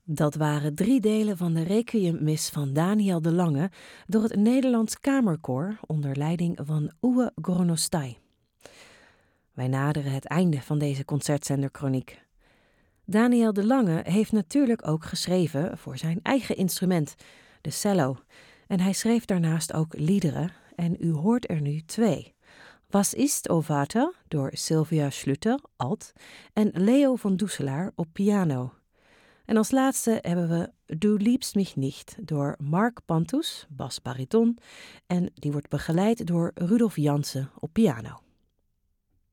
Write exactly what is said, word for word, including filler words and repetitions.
Dat waren drie delen van de Requiemmis van Daniel de Lange door het Nederlands Kamerkoor onder leiding van Uwe Gronostai. Wij naderen het einde van deze concertzenderkroniek. Daniel de Lange heeft natuurlijk ook geschreven voor zijn eigen instrument, de cello. En hij schreef daarnaast ook liederen en u hoort er nu twee. Was ist, o Vater, door Sylvia Schlüter, alt, en Leo van Doeselaar op piano. En als laatste hebben we Du liebst mich nicht door Mark Pantus, basbariton, en die wordt begeleid door Rudolf Jansen op piano.